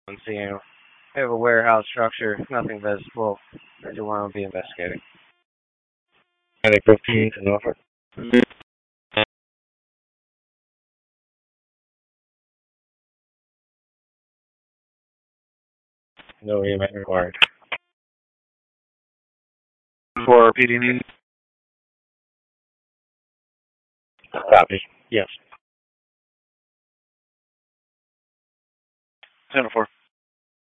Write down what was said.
I'm seeing we have a warehouse structure, nothing visible. I do want to be investigating. Medic 15 to Norfolk. No EMS required. For PD&E? Copy. Yes. 10-4.